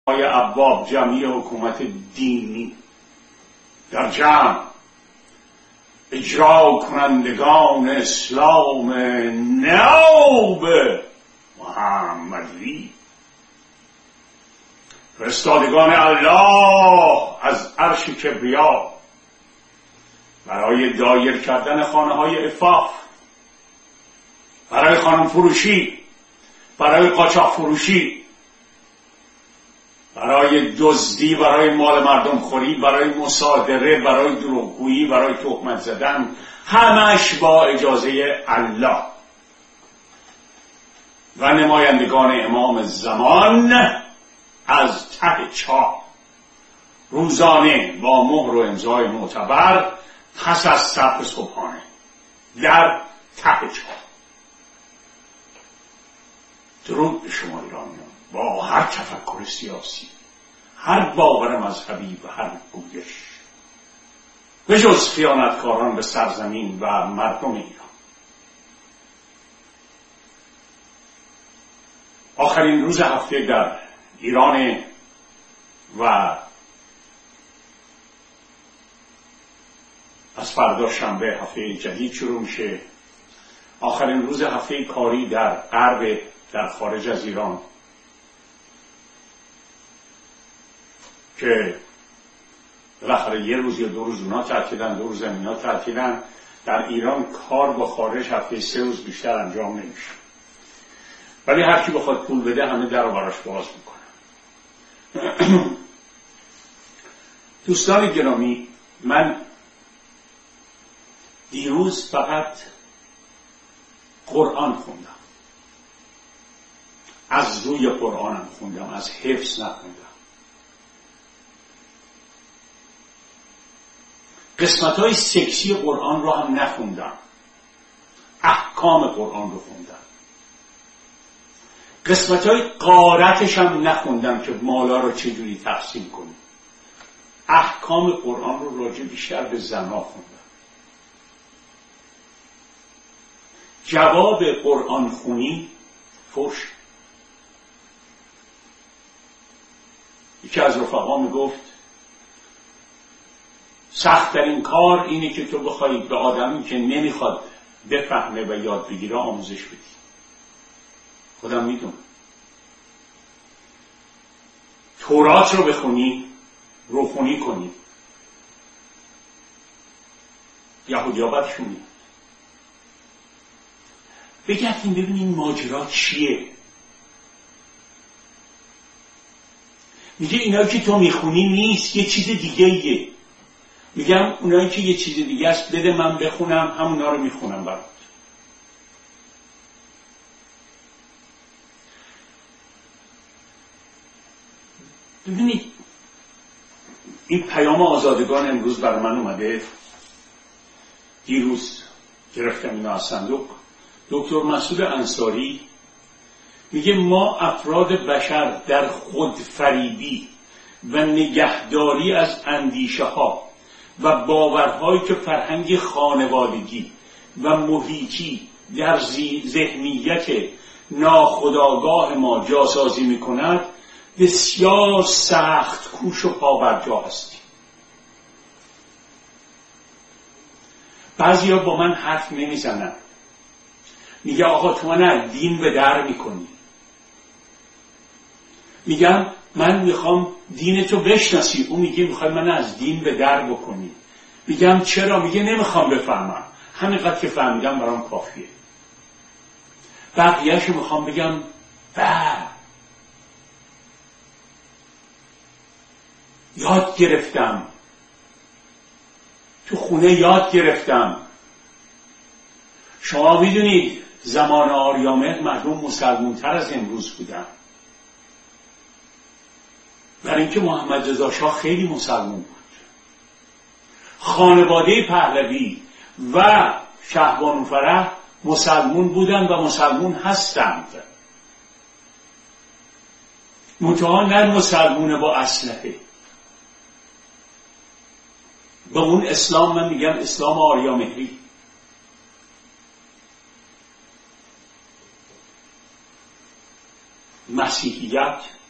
های ابواب جمعی حکومت دینی در جمع اجرا کنندگان اسلام ناب محمدی، فرستادگان الله از عرش کبریا برای دایر کردن خانه های عفاف، برای خانم فروشی، برای قاچاق فروشی، برای دزدی، برای مال مردم خوری، برای مصادره، برای دروغگویی، برای تهمت زدن، همش با اجازه الله و نمایندگان امام زمان از ته چاه روزانه با مهر و امضای معتبر پس از صبح صبحانه در ته چاه. درود به شما ایرانیان با هر تفکر سیاسی، هر باور مذهبی و هر گویش، به جز خیانتکاران به سرزمین و مردم ایران. آخرین روز هفته در ایران و از فردا شنبه هفته جدید شروع میشه. آخرین روز هفته کاری در غرب، در خارج از ایران، که بالاخره یه روز یا دو روز اونا تعطیلن، دو روز اینا تعطیلن. در ایران کار با خارج هفته 3 روز بیشتر انجام نمیشه، ولی هر کی بخواد پول بده همه در رو براش باز میکنه. دوستان گرامی، من دیروز فقط قرآن خوندم، از روی قرآنم خوندم، از حفظ نخوندم. قسمت‌های سکسی قرآن رو هم نخوندم، احکام قرآن رو خوندم. قسمت‌های غارتش هم نخوندم که مالا رو چجوری تقسیم کنیم. احکام قرآن رو راجع بیشتر به زنا خوندم. جواب قرآن خونی فحش. یکی از رفقا میگفت سخت‌ترین کار اینه که تو بخوای به آدمی که نمیخواد بفهمه و یاد بگیره آموزش بدی. خودم میدونم. تورات رو بخونی، روخونی کنی، یهودی‌ها بدشونی. بگردیم ببینیم ماجرا چیه. میگه اینایی که تو میخونی نیست، یه چیز دیگه ایه. میگم اونایی که یه چیز دیگه است بده من بخونم، همونا رو میخونم برات. ببینید این پیام آزادگان امروز برای من اومده، دیروز گرفتم اینا از صندوق. دکتر مسعود انصاری میگه ما افراد بشر در خودفریبی و نگهداری از اندیشه ها و باورهایی که فرهنگ خانوادگی و محیطی در ذهنیت ناخودآگاه ما جاسازی میکند بسیار سخت کوش و پابرجا هستیم. بعضی ها با من حرف نمیزنن، میگه آقا تو من از دین به در میکنی. میگم من میخوام دین تو بشناسی، اون میگه میخوای من از دین به در بکنی. میگم چرا؟ میگه نمیخوام بفهمم، همینقدر که فهمیدم برام کافیه. بقیه‌شو میخوام بگم یاد گرفتم، تو خونه یاد گرفتم. شما میدونید زمان آریامهر مردم مسلمونتر از امروز بودن، برای اینکه محمد رضا شاه خیلی مسلمون بود. خانواده پهلوی و شهبانوفرح مسلمون بودن و مسلمون هستند، منتها نه مسلمونه با اسلحه. به اون اسلام من میگم اسلام آریامهری. مسیحیت